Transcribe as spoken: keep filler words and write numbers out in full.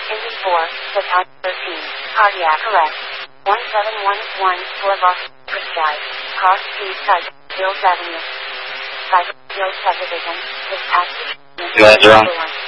Indy four, Battalion thirteen, cardiac arrest. one seven one one, Boulevard, Prescribe. Car speed side, Hills Avenue. Cyber, Hills Subdivision, dispatch. You guys are on.